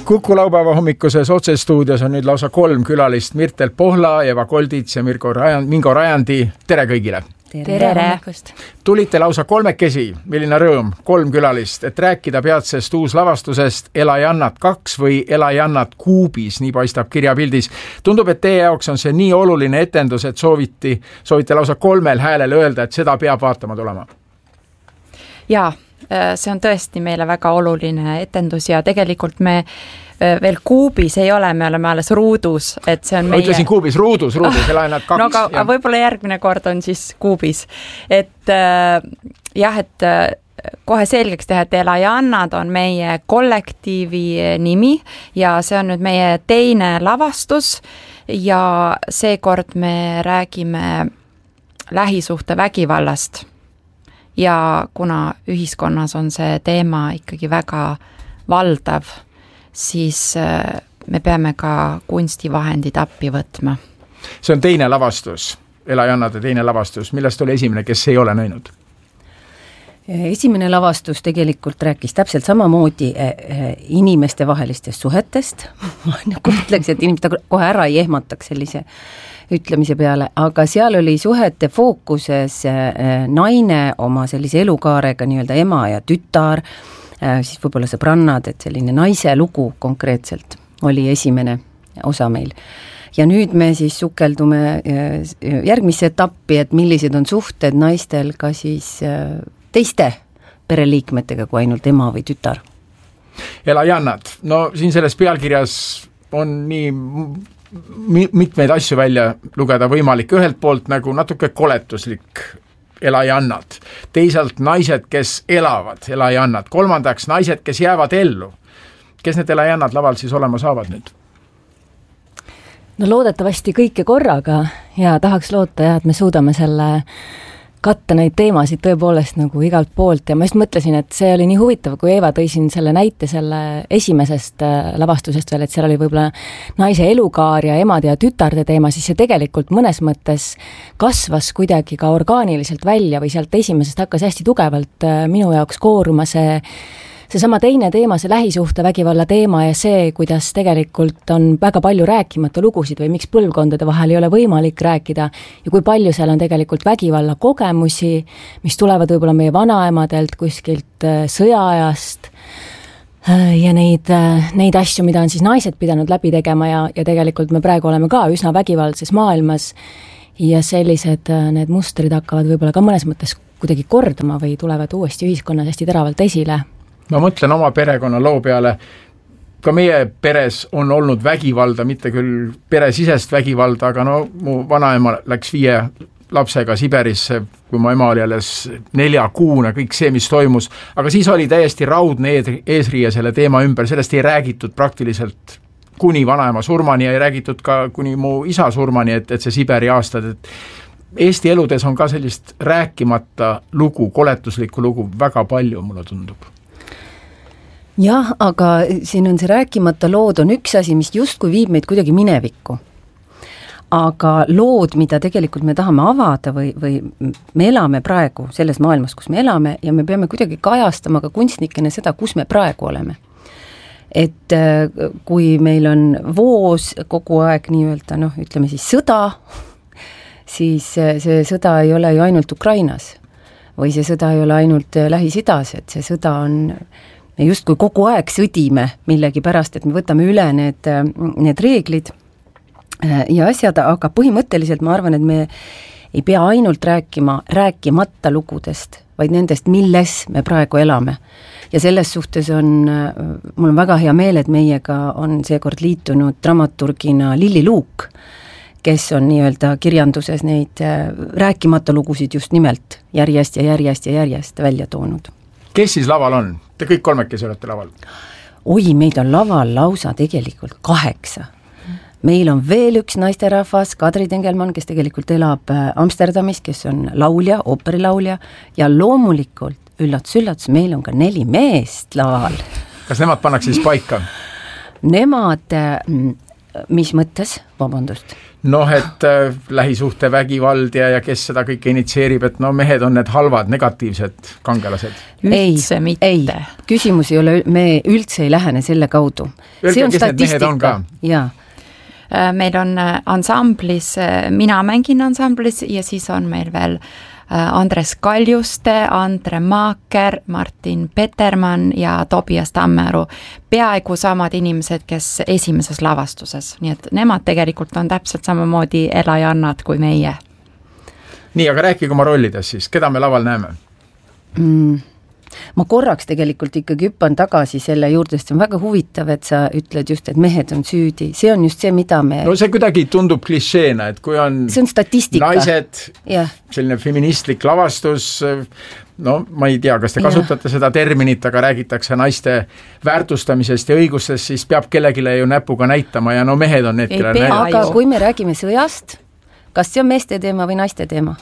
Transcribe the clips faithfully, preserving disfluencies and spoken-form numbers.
Kuku laupäeva hommikuses otsestuudios on nüüd lausa kolm külalist, Mirtel Pohla, Eva Koldits ja Mirko Rajand, Mingo Rajandi. Tere kõigile! Tere, tere. Tulite lausa kolmekesi, milline rõõm, kolm külalist, et rääkida peatsest uuslavastusest Elajannat kaks või Elajannat kuubis, nii paistab kirjapildis. Tundub, et teie jaoks on see nii oluline etendus, et sooviti, soovite lausa kolmel häälel öelda, et seda peab vaatama tulema. Jaa, see on tõesti meile väga oluline etendus ja tegelikult me veel kuubis ei ole, me oleme alles ruudus, et see on meie... Ma ütlesin kuubis, ruudus, ruudus, Elajannat kaks. No aga ja... võib-olla järgmine kord on siis kuubis. Et äh, jah, et äh, kohe selgeks teha, et Elajannad on meie kollektiivi nimi ja see on nüüd meie teine lavastus ja seekord me räägime lähisuhte vägivallast. Ja kuna ühiskonnas on see teema ikkagi väga valdav, siis me peame ka kunstivahendid appi võtma. See on teine lavastus, Elajannade teine lavastus. Millest oli esimene, kes ei ole näinud? Esimene lavastus tegelikult rääkis täpselt samamoodi inimeste vahelistest suhetest. Ma nagu ütleks, et inimesed kohe ära ei ehmataks sellise ütlemise peale, aga seal oli suhete fookuses naine oma sellise elukaarega, nii-öelda ema ja tütar, siis võib-olla sõbrannad, et selline naise lugu konkreetselt oli esimene osa meil. Ja nüüd me siis sukeldume järgmisse etappi, et millised on suhted naistel ka siis teiste pereliikmetega kui ainult ema või tütar. Elajannad, no siin selles pealkirjas on nii mitmeid asju välja lugeda võimalik. Ühelt poolt nagu natuke koletuslik Elajannad, teisalt naised, kes elavad, Elajannad, kolmandaks naised, kes jäävad ellu. Kes need Elajannad laval siis olema saavad nüüd? No loodetavasti kõike korraga ja tahaks loota, ja, et me suudame selle katta neid teemasid tõepoolest nagu igalt poolt ja ma just mõtlesin, et see oli nii huvitav, kui Eeva tõi siin selle näite selle esimesest lavastusest veel, et seal oli võib-olla naise elukaar ja emade ja tütarde teema, siis see tegelikult mõnes mõttes kasvas kuidagi ka orgaaniliselt välja või sealt esimesest hakkas hästi tugevalt minu jaoks kooruma see see sama teine teema, see lähisuhte vägivalla teema ja see, kuidas tegelikult on väga palju rääkimata lugusid või miks põlvkondade vahel ei ole võimalik rääkida ja kui palju seal on tegelikult vägivalla kogemusi, mis tulevad võib-olla meie vanaemadelt kuskilt sõjaajast ja neid, neid asju, mida on siis naised pidanud läbi tegema ja, ja tegelikult me praegu oleme ka üsna vägivaldses maailmas ja sellised need mustrid hakkavad võib-olla ka mõnes mõttes kuidagi kordama või tulevad uuesti ühiskonnas hästi teravalt esile. Ma mõtlen oma perekonna loo peale, ka meie peres on olnud vägivalda, mitte küll peresisest vägivalda, aga no mu vanaema läks viie lapsega Siberisse, kui mu ema oli alles neljakuune, kõik see, mis toimus, aga siis oli täiesti raudne eesriie selle teema ümber, sellest ei räägitud praktiliselt kuni vanaema surmani ja ei räägitud ka kuni mu isa surmani, et, et see Siberi aastad, et Eesti eludes on ka sellist rääkimata lugu, koletuslikku lugu väga palju, mulle tundub. Jah, aga siin on see rääkimata lood on üks asi, mis justkui viib meid kuidagi minevikku. Aga lood, mida tegelikult me tahame avada või, või me elame praegu selles maailmas, kus me elame ja me peame kuidagi kajastama ka kunstnikena seda, kus me praegu oleme. Et kui meil on voos kogu aeg nii-öelda, noh, ütleme siis sõda, siis see sõda ei ole ju ainult Ukrainas või see sõda ei ole ainult Lähis-Idas, et see sõda on me justkui kogu aeg sõdime millegi pärast, et me võtame üle need, need reeglid ja asjad, aga põhimõtteliselt ma arvan, et me ei pea ainult rääkima, rääkimata lugudest, vaid nendest, milles me praegu elame. Ja selles suhtes on, mul on väga hea meel, et meiega on seekord liitunud dramaturgina Lilli Luuk, kes on nii-öelda kirjanduses neid rääkimata lugusid just nimelt järjest ja järjest ja järjest välja toonud. Kes siis laval on? Te kõik kolmekesi olete laval? Oi, meid on laval lausa tegelikult kaheksa. Meil on veel üks naisterahvas, Kadri Tengelmann, kes tegelikult elab Amsterdamis, kes on laulja, ooperilaulja ja loomulikult, üllats, üllats, meil on ka neli meest laval. Kas nemad pannakse siis paika? Nemad mis mõttes, vabandust? Noh, et äh, lähisuhte vägivald ja, ja kes seda kõike initseerib, et no mehed on need halvad, negatiivsed kangelased. Üldse ei, mitte. ei, küsimus ei ole, me üldse ei lähene selle kaudu. Öelge, see on kes need mehed on ka? Jaa. Meil on ansamblis, mina mängin ansamblis ja siis on meil veel Andres Kaljuste, Andre Maaker, Martin Petermann ja Tobias Tammeru. Peaaegu samad inimesed, kes esimeses lavastuses, nii et nemad tegelikult on täpselt samamoodi elajannad kui meie. Nii, aga rääkige oma rollides siis, keda me laval näeme? Mm. Ma korraks tegelikult ikkagi hüppan tagasi selle juurde, sest see on väga huvitav, et sa ütled just, et mehed on süüdi. See on just see, mida me... No see kuidagi tundub klišeena, et kui on, see on statistika. Naised, yeah. Selline feministlik lavastus, no ma ei tea, kas te kasutate yeah. seda terminit, aga räägitakse naiste väärtustamisest ja õigustest, siis peab kellegile ju näpuga näitama ja no mehed on need, kelle näitama. Aga kui me räägime sõjast, kas see on meeste teema või naiste teema?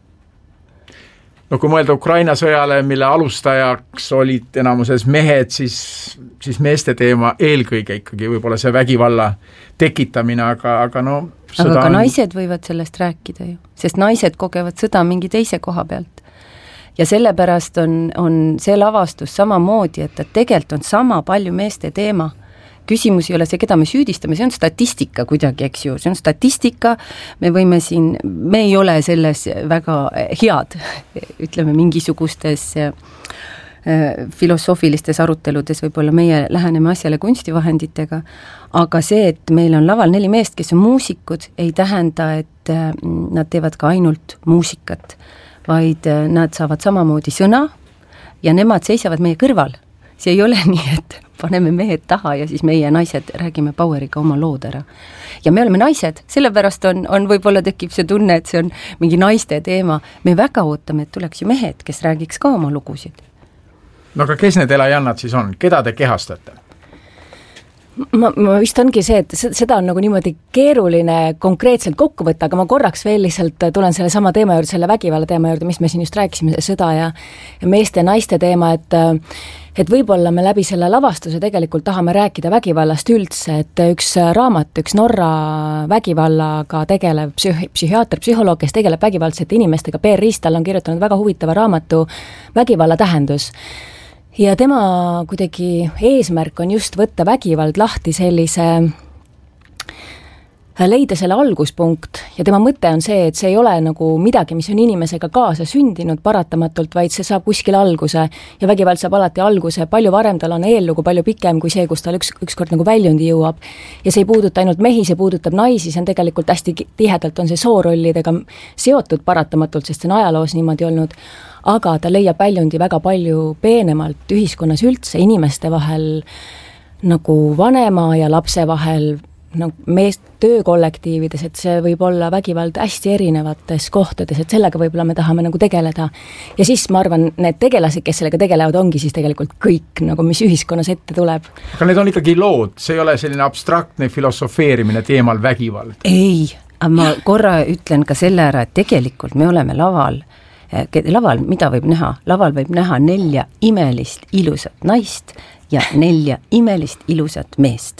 No kui mõelda Ukraina sõjale, mille alustajaks olid enamuses mehed, siis, siis meeste teema eelkõige ikkagi võib-olla see vägivalla tekitamine, aga, aga no aga ka on... naised võivad sellest rääkida ju, sest naised kogevad sõda mingi teise koha pealt. Ja sellepärast on, on see lavastus samamoodi, et, et tegelikult on sama palju meeste teema. Küsimus ei ole see, keda me süüdistame, see on statistika kuidagi, eks ju, see on statistika, me võime siin, me ei ole selles väga head, ütleme mingisugustes äh, filosoofilistes aruteludes, võib-olla meie läheneme asjale kunstivahenditega, aga see, et meil on laval neli meest, kes on muusikud, ei tähenda, et äh, nad teevad ka ainult muusikat, vaid äh, nad saavad samamoodi sõna ja nemad seisavad meie kõrval. See ei ole nii, et paneme mehed taha ja siis meie naised räägime Poweriga oma lood ära. Ja me oleme naised, sellepärast on, on võib-olla tekib see tunne, et see on mingi naiste teema. Me väga ootame, et tuleks ju mehed, kes räägiks ka oma lugusid. No aga kes need elajannad siis on? Keda te kehastate? Ma, ma vist ongi see, et seda on nagu niimoodi keeruline konkreetselt kokku võtta, aga ma korraks veel lihtsalt tulen selle sama teema juurde, selle vägivalla teema juurde, mis me siin just rääkisime, sõda ja, ja meeste ja naiste teema, et et võib-olla me läbi selle lavastuse tegelikult tahame rääkida vägivallast üldse, et üks raamat, üks Norra vägivallaga tegelev psüh- psühhiaater, psühholoog, kes tegeleb vägivaldsete inimestega, Per Riistal on kirjutanud väga huvitava raamatu Vägivalla tähendus. Ja tema kuidagi eesmärk on just võtta vägivald lahti sellise, leida selle alguspunkt ja tema mõte on see, et see ei ole nagu midagi, mis on inimesega kaasa sündinud paratamatult, vaid see saab kuskil alguse ja vägivald saab alati alguse, palju varem tal on eellugu, palju pikem kui see, kus tal üks, ükskord nagu väljundi jõuab. Ja see ei puuduta ainult mehi, see puudutab naisi, see on tegelikult hästi tihedalt on see soorollidega seotud paratamatult, sest see on ajaloos niimoodi olnud, aga ta leiab väljundi väga palju peenemalt ühiskonnas üldse, inimeste vahel nagu vanema ja lapse vahel, no meest töökollektiivides, et see võib olla vägivald hästi erinevates kohtades, et sellega võib-olla me tahame nagu tegeleda. Ja siis ma arvan, need tegelased, kes sellega tegelevad, ongi siis tegelikult kõik, nagu mis ühiskonnas ette tuleb. Aga need on ikkagi lood, see ei ole selline abstraktne filosofeerimine teemal vägivald. Ei, aga ma korra ütlen ka selle ära, et tegelikult me oleme laval, laval, mida võib näha? Laval võib näha nelja imelist ilusat naist ja nelja imelist ilusat meest.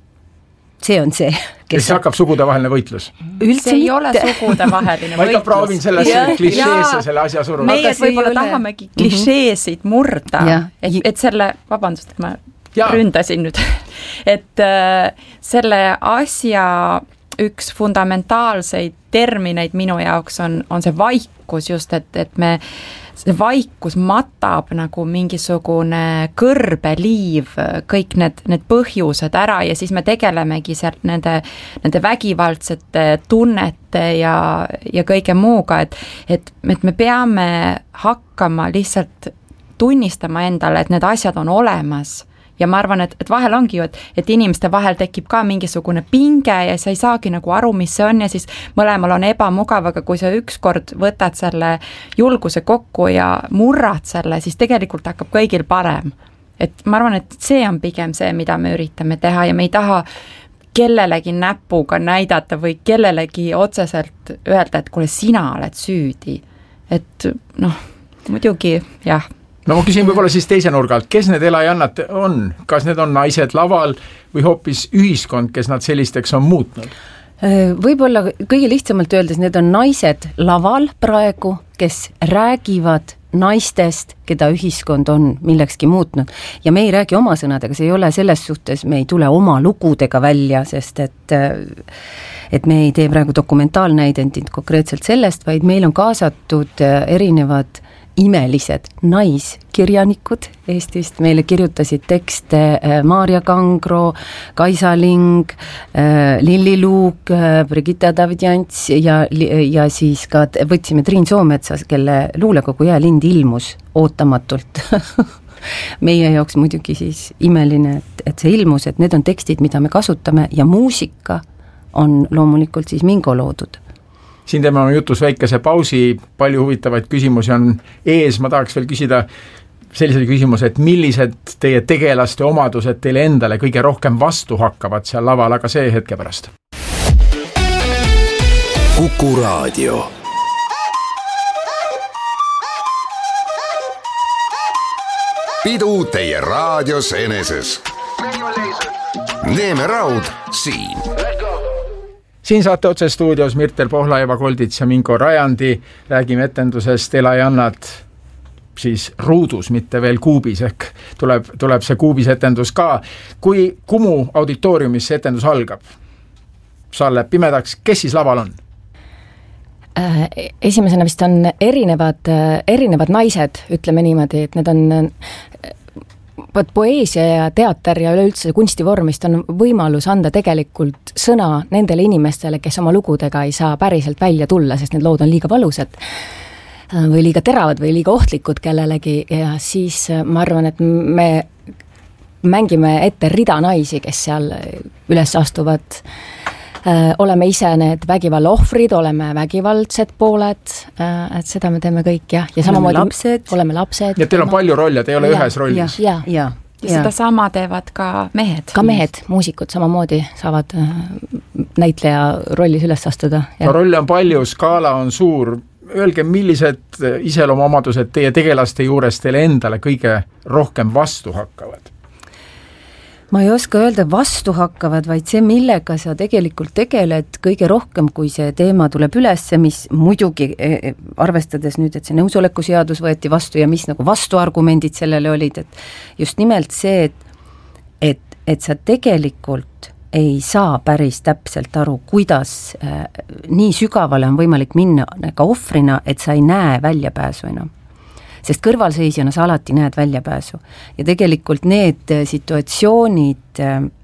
See on see, kes see hakkab sugudevaheline võitlus. Üldse see ei ole sugudevaheline võitlus. Ma ikka proovin sellesse klišeesse selle asja suruda. Meie võib-olla tahamegi klišeesid murda, et, et selle, vabandust, et ma ja. ründasin nüüd, et äh, selle asja üks fundamentaalseid termineid minu jaoks on, on see vaikus just, et, et me see vaikus matab nagu mingisugune kõrbeliiv, kõik need, need põhjused ära ja siis me tegelemegi sealt nende, nende vägivaldsete tunnete ja, ja kõige muuga, et, et, et me peame hakkama lihtsalt tunnistama endale, et need asjad on olemas. Ja ma arvan, et, et vahel ongi ju, et, et inimeste vahel tekib ka mingisugune pinge ja sa ei saagi nagu aru, mis see on ja siis mõlemal on ebamugav, aga kui sa ükskord võtad selle julguse kokku ja murrad selle, siis tegelikult hakkab kõigil parem. Et ma arvan, et see on pigem see, mida me üritame teha ja me ei taha kellelegi näpuga näidata või kellelegi otseselt öelda, et kuule, sina oled süüdi. Et noh, muidugi jah. no ma küsin võib-olla siis teise nurga alt, kes need elajannad on, kas need on naised laval või hoopis ühiskond, kes nad sellisteks on muutnud? Võib-olla kõige lihtsamalt öeldes, need on naised laval praegu, kes räägivad naistest, keda ühiskond on millekski muutnud. Ja me ei räägi oma sõnadega, see ei ole selles suhtes, me ei tule oma lugudega välja, sest et, et me ei tee praegu dokumentaalnäidendit konkreetselt sellest, vaid meil on kaasatud erinevad imelised naiskirjanikud Eestist, meile kirjutasid tekste Maarja Kangro, Kaisa Ling, Lilli Luuk, Brigitta Davidjants ja, ja siis ka võtsime Triin Soometsas, kelle luulekogu Jäälind ilmus ootamatult. Meie jaoks muidugi siis imeline, et, et see ilmus, et need on tekstid, mida me kasutame ja muusika on loomulikult siis Mingo loodud. Siin teeme on jutus väikese pausi, palju huvitavaid küsimusi on ees, ma tahaks veel küsida sellise küsimuse, et millised teie tegelaste omadused teile endale kõige rohkem vastu hakkavad seal laval, aga see hetke pärast. Kuku Raadio. Pidu teie raadios eneses. Neeme Raud siin. Siin saate otse stuudios Mirtel Pohla, Eva Koldits ja Mingo Rajandi. Räägime etendusest Elajannad siis ruudus, mitte veel kuubis, ehk tuleb, tuleb see kuubis etendus ka. Kui Kumu auditooriumis see etendus algab, saal läheb pimedaks, kes siis laval on? Esimesena vist on erinevad, erinevad naised, ütleme niimoodi, et need on Võt poeesia ja teater ja üleüldse kunstivormist on võimalus anda tegelikult sõna nendele inimestele, kes oma lugudega ei saa päriselt välja tulla, sest need lood on liiga valusad või liiga teravad või liiga ohtlikud kellelegi ja siis ma arvan, et me mängime ette rida naisi, kes seal üles astuvad. Oleme ise need vägivalla ohvrid, oleme vägivaldsed pooled, et seda me teeme kõik ja, ja samamoodi lapsed. oleme lapsed. Ja teil on palju rolle, te ei ole ja, ühes rollis. Ja, ja, ja. ja seda sama teevad ka mehed. Ka mehed, muusikud samamoodi saavad näitleja rollis üles astuda. No rolle on palju, skaala on suur. Öelge, millised iseloomuomadused teie tegelaste juures teile endale kõige rohkem vastu hakkavad? Ma ei oska öelda vastu hakkavad, vaid see, millega sa tegelikult tegeled kõige rohkem, kui see teema tuleb üles, mis muidugi arvestades nüüd, et see nõusoleku seadus võeti vastu ja mis nagu vastuargumendid sellele olid, et just nimelt see, et, et, et sa tegelikult ei saa päris täpselt aru, kuidas äh, nii sügavale on võimalik minna ka ohvrina, et sa ei näe väljapääsu enam. Sest kõrvalseisjana sa alati näed väljapääsu. Ja tegelikult need situatsioonid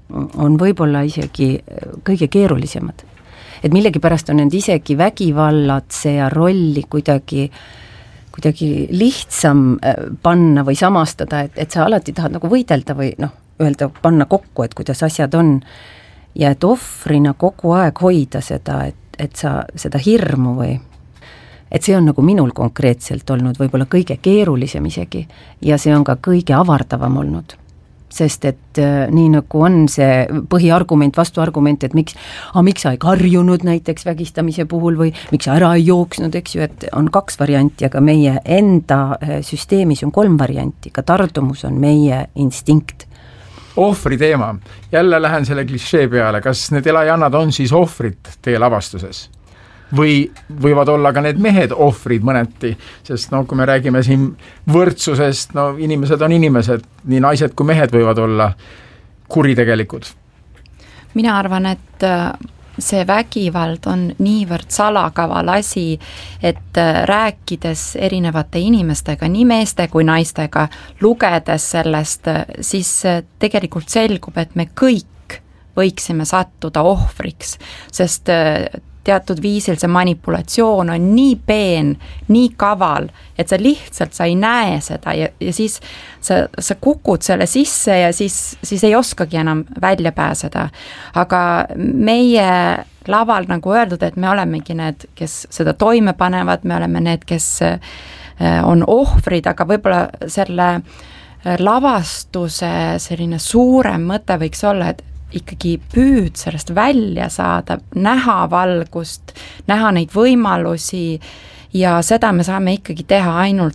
on võib-olla isegi kõige keerulisemad. Et millegi pärast on need isegi vägivallatse ja rolli kuidagi, kuidagi lihtsam panna või samastada, et, et sa alati tahad nagu võidelda või noh, öelda, panna kokku, et kuidas asjad on. Ja et ohvrina kogu aeg hoida seda, et, et sa seda hirmu või et see on nagu minul konkreetselt olnud võib-olla kõige keerulisem isegi ja see on ka kõige avardavam olnud. Sest et äh, nii nagu on see põhiargument, vastuargument, et miks, ah, miks sa ei karjunud näiteks vägistamise puhul või miks sa ära ei jooksnud, eks ju, et on kaks varianti, aga meie enda süsteemis on kolm varianti, ka tardumus on meie instinkt. Ohvri teema, jälle lähen selle klišee peale, kas need elajannad on siis ohvrid teie lavastuses? Või võivad olla ka need mehed ohvrid mõneti, sest no kui me räägime siin võrdsusest, no inimesed on inimesed, nii naised kui mehed võivad olla kuritegelikud. Mina arvan, et see vägivald on niivõrd salakaval asi, et rääkides erinevate inimestega, nii meeste kui naistega, lugedes sellest, siis tegelikult selgub, et me kõik võiksime sattuda ohvriks, sest teatud viisil see manipulatsioon on nii peen, nii kaval, et sa lihtsalt sa ei näe seda ja, ja siis sa, sa kukud selle sisse ja siis, siis ei oskagi enam välja pääseda. Aga meie laval nagu öeldud, et me olemegi need, kes seda toime panevad, me oleme need, kes on ohvrid, aga võib-olla selle lavastuse selline suurem mõte võiks olla, et ikkagi püüd sellest välja saada, näha valgust, näha neid võimalusi ja seda me saame ikkagi teha ainult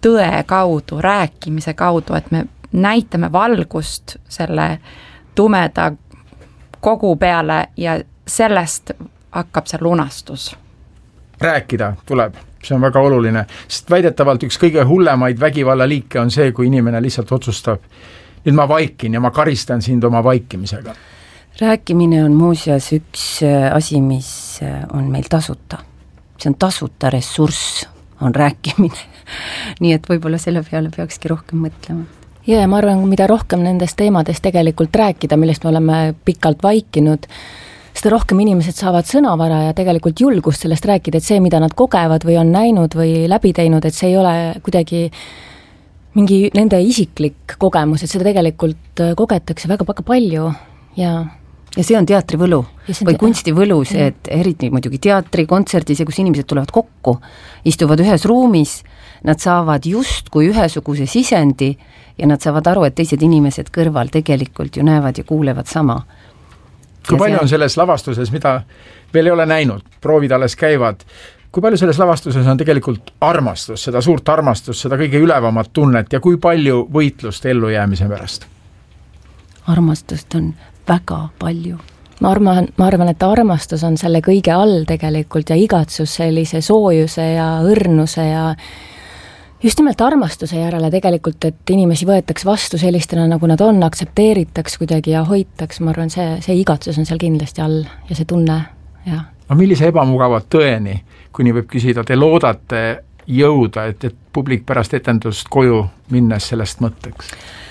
tõe kaudu, rääkimise kaudu, et me näitame valgust selle tumeda kogu peale ja sellest hakkab see lunastus. Rääkida tuleb, see on väga oluline, sest väidetavalt üks kõige hullemaid vägivallaliike on see, kui inimene lihtsalt otsustab, nüüd ma vaikin ja ma karistan sind oma vaikimisega. Rääkimine on muuseas üks asi, mis on meil tasuta. See on tasuta ressurss, on rääkimine. Nii et võib-olla selle peale peakski rohkem mõtlema. Ja, ja ma arvan, mida rohkem nendest teemadest tegelikult rääkida, millest me oleme pikalt vaikinud, seda rohkem inimesed saavad sõnavara ja tegelikult julgust sellest rääkida, et see, mida nad kogevad või on näinud või läbi teinud, et see ei ole kuidagi mingi nende isiklik kogemus, et seda tegelikult kogetakse väga-väga palju ja ja see on teatri võlu või kunsti võlu, see, et eriti muidugi teatri, kontserdis ja kus inimesed tulevad kokku, istuvad ühes ruumis, nad saavad just kui ühesuguse sisendi ja nad saavad aru, et teised inimesed kõrval tegelikult ju näevad ja kuulevad sama. Kui palju on selles lavastuses, mida veel ei ole näinud, proovid alles käivad, kui palju selles lavastuses on tegelikult armastus, seda suurt armastust, seda kõige ülevamat tunnet ja kui palju võitlust ellujäämise pärast? Armastust on väga palju. Ma arvan, ma arvan, et armastus on selle kõige all tegelikult ja igatsus sellise soojuse ja õrnuse ja just nimelt armastuse järele tegelikult, et inimesi võetaks vastu sellistena, nagu nad on, aktsepteeritaks kuidagi ja hoitaks, ma arvan, see, see igatsus on seal kindlasti all ja see tunne, jah. No millise ebamugavad tõeni, kui nii võib küsida, te loodate jõuda, et, et publik pärast etendust koju minnes sellest mõtteks?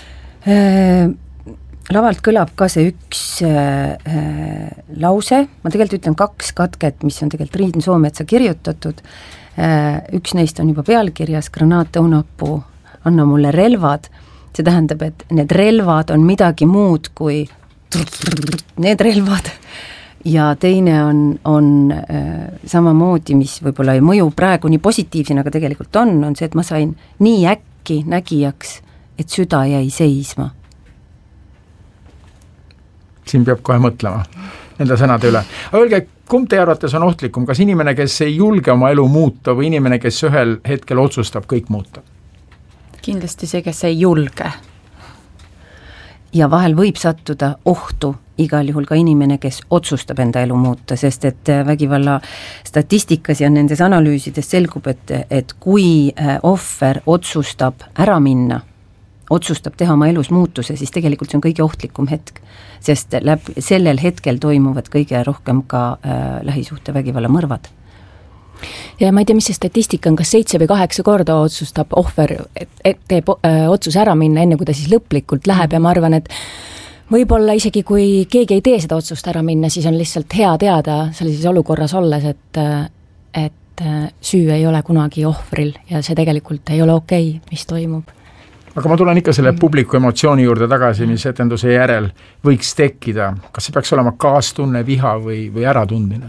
Lavalt kõlab ka see üks äh, lause, ma tegelikult ütlen kaks katket, mis on tegelikult Triin Soometsa kirjutatud, äh, üks neist on juba pealkirjas, granaat õunapuu, anna mulle relvad, see tähendab, et need relvad on midagi muud kui need relvad ja teine on, on äh, samamoodi, mis võib-olla ei mõju praegu nii positiivsena, aga tegelikult on, on see, et ma sain nii äkki nägijaks, et süda jäi seisma. Siin peab kohe mõtlema nende sõnade üle. Aga öelge, kumb teie arvates on ohtlikum, kas inimene, kes ei julge oma elu muuta või inimene, kes ühel hetkel otsustab kõik muuta? Kindlasti see, kes ei julge. Ja vahel võib sattuda ohtu igal juhul ka inimene, kes otsustab enda elu muuta, sest et vägivalla statistikas ja nendes analüüsides selgub, et, et kui ohver otsustab ära minna, otsustab teha oma elus muutuse, siis tegelikult see on kõige ohtlikum hetk, sest läb, sellel hetkel toimuvad kõige rohkem ka äh, lähisuhte vägivalla mõrvad. Ja ma ei tea, mis see statistika on, kas seitse või kaheksa korda otsustab ohver, et, et teeb öö, otsuse ära minna, enne kui ta siis lõplikult läheb ja ma arvan, et võib-olla isegi kui keegi ei tee seda otsust ära minna, siis on lihtsalt hea teada sellises olukorras olles, et, et süü ei ole kunagi ohvril ja see tegelikult ei ole okei, mis toimub. Aga ma tulen ikka selle publiku emotsiooni juurde tagasi, mis etenduse järel võiks tekkida. Kas see peaks olema kaastunne, viha või, või äratundmine?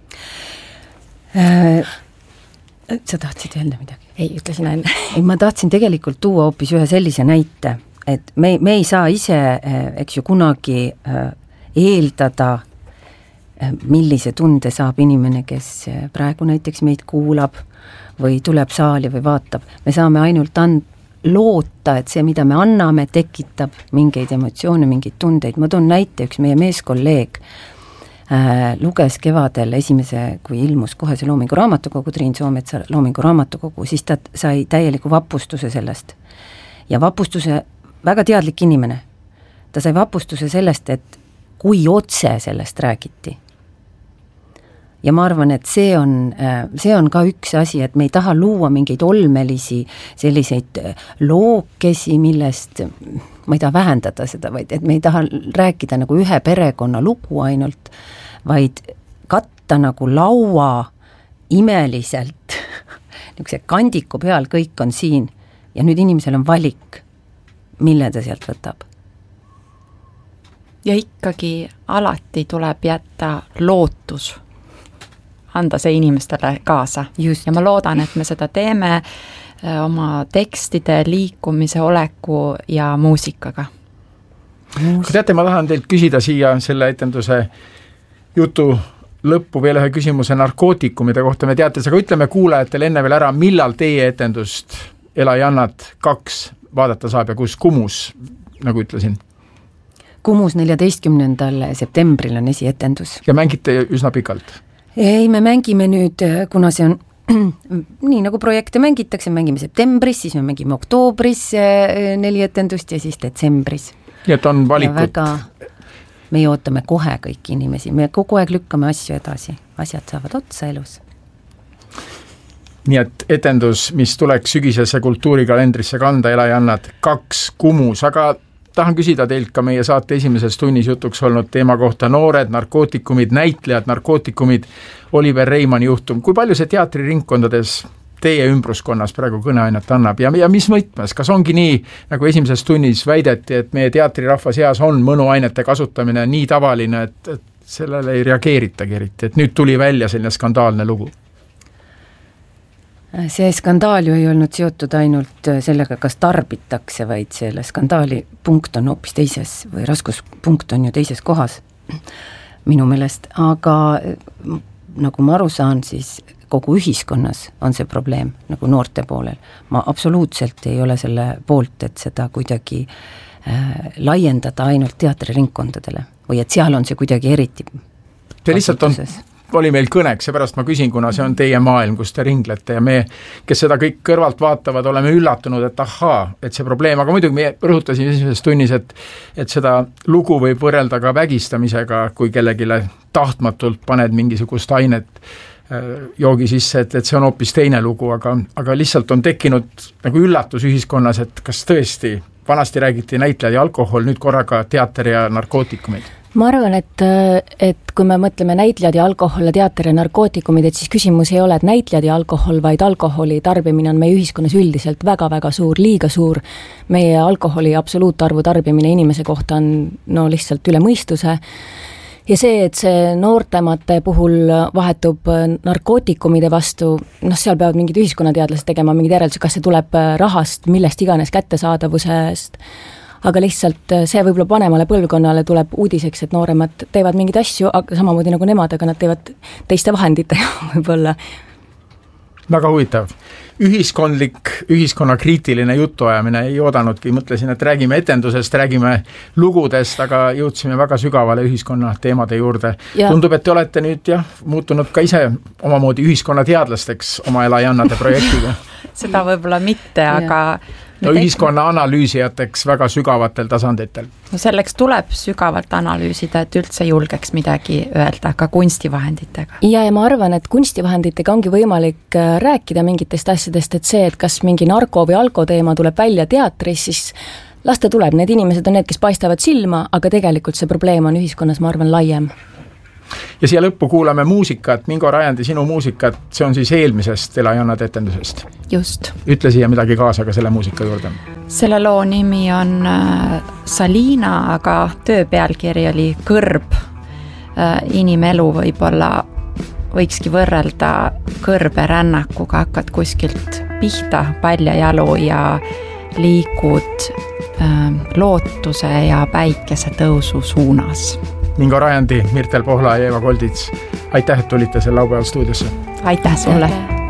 Äh, sa tahtsid öelda midagi? Ei, ütlesin enne. Ei, ma tahtsin tegelikult tuua hoopis ühe sellise näite, et me, me ei saa ise, eks ju, kunagi eeldada, millise tunde saab inimene, kes praegu näiteks meid kuulab või tuleb saali või vaatab. Me saame ainult and- loota, et see, mida me anname, tekitab mingeid emotsioone, mingeid tundeid. Ma toon näite, üks meie meeskolleeg äh, luges kevadel esimese, kui ilmus kohe see Loomingu raamatukogu, Triin Soometsa Loomingu raamatukogu, siis ta sai täieliku vapustuse sellest. Ja vapustuse, väga teadlik inimene, ta sai vapustuse sellest, et kui otse sellest räägiti. Ja ma arvan, et see on, see on ka üks asi, et me ei taha luua mingeid olmelisi selliseid lookesi, millest ma ei taha vähendada seda, vaid et me ei taha rääkida nagu ühe perekonna lugu ainult, vaid katta nagu laua imeliselt, niisuguse kandiku peal kõik on siin ja nüüd inimesel on valik, mille ta sealt võtab. Ja ikkagi alati tuleb jätta lootus, anda see inimestele kaasa. Just. Ja ma loodan, et me seda teeme oma tekstide, liikumise, oleku ja muusikaga. Kui teate, ma tahan teilt küsida siia selle etenduse jutu lõppu veel ühe küsimuse narkootikumide kohta. Me teate, aga ütleme kuulajatele enne veel ära, millal teie etendust Elajannat kaks vaadata saab ja kus Kumus, nagu ütlesin? Kumus neljateistkümnendal septembril on esietendus. Ja mängite üsna pikalt? Ei, me mängime nüüd, kuna see on nii nagu projekte mängitakse, mängime septembris, siis me mängime oktoobris neli etendust ja siis detsembris. Nii et on valikut. Väga, me ootame kohe kõiki inimesi, me kogu aeg lükkame asju edasi, asjad saavad otsa elus. Nii et etendus, mis tuleks sügisesse kultuurikalendrisse kanda, Elajannad kaks Kumus, aga tahan küsida teilt ka meie saate esimeses tunnis jutuks olnud teema kohta noored, narkootikumid, näitlejad, narkootikumid, Oliver Reimanni juhtum. Kui palju see teatriringkondades teie ümbruskonnas praegu kõneainet annab ja, ja mis mõtmes? Kas ongi nii, nagu esimeses tunnis väideti, et meie teatrirahva seas on mõnuainete kasutamine nii tavaline, et, et sellele ei reageeritagi eriti, et nüüd tuli välja selline skandaalne lugu? See skandaal ju ei olnud seotud ainult sellega, kas tarbitakse, vaid selle skandaali punkt on hoopis teises või raskuspunkt on ju teises kohas minu meelest, aga nagu ma aru saan, siis kogu ühiskonnas on see probleem nagu noorte poolel. Ma absoluutselt ei ole selle poolt, et seda kuidagi äh, laiendada ainult teatriringkondadele või et seal on see kuidagi eriti Te lihtsalt on oli meil kõneks, seepärast ma küsin, kuna see on teie maailm, kus te ringlete ja me, kes seda kõik kõrvalt vaatavad, oleme üllatunud, et ahaa, et see probleem, aga muidugi me rõhutasime esimeses tunnis, et, et seda lugu võib võrrelda ka vägistamisega, kui kellegile tahtmatult paned mingisugust ainet joogi sisse, et, et see on hoopis teine lugu, aga, aga lihtsalt on tekkinud nagu üllatus ühiskonnas, et kas tõesti vanasti räägiti näitlejad ja alkohol, nüüd korraga teater ja narkootikumid. Ma arvan, et, et kui me mõtleme näitlejad ja alkohol ja teater ja narkootikumid, et siis küsimus ei ole, et näitlejad ja alkohol, vaid alkoholi tarbimine on meie ühiskonnas üldiselt väga-väga suur, liiga suur. Meie alkoholi absoluutarvu tarbimine inimese kohta on no lihtsalt üle mõistuse. Ja see, et see noortemate puhul vahetub narkootikumide vastu, noh, seal peavad mingid ühiskonnateadlased tegema mingid järeldused, kas see tuleb rahast, millest iganes kättesaadavusest, aga lihtsalt see võib-olla panemale põlvkonnale tuleb uudiseks, et nooremad teevad mingeid asju, aga samamoodi nagu nemad, aga nad teevad teiste vahenditega võib-olla. Väga huvitav. Ühiskondlik, ühiskonna kriitiline jutuajamine ei oodanudki, mõtlesin, et räägime etendusest, räägime lugudest, aga jõudsime väga sügavale ühiskonna teemade juurde. Ja. Tundub, et te olete nüüd jah, muutunud ka ise omamoodi ühiskonna teadlasteks oma Elajannade projektiga. Seda võib-olla mitte, aga no ühiskonna analüüsijateks väga sügavatel tasanditel. No selleks tuleb sügavalt analüüsida, et üldse julgeks midagi öelda ka kunstivahenditega. Ja, ja ma arvan, et kunstivahenditega ongi võimalik rääkida mingitest asjadest, et see, et kas mingi narko või alko teema tuleb välja teatris, siis las ta tuleb. Need inimesed on need, kes paistavad silma, aga tegelikult see probleem on ühiskonnas, ma arvan, laiem. Ja siia lõppu kuulame muusikat, Mingo Rajandi sinu muusikat, see on siis eelmisest Elajannade etendusest. Just. Ütle siia midagi kaasa ka selle muusika juurde. Selle loo nimi on Salina, aga töö pealkiri oli Kõrb. Inimelu võib-olla võikski võrrelda kõrberännakuga, hakkad kuskilt pihta paljajalu ja liikud lootuse ja päikese tõusu suunas. Mingo Rajandi, Mirtel Pohla ja Eva Koldits, aitäh, et tulite selle laupäeval stuudiosse. Aitäh sulle!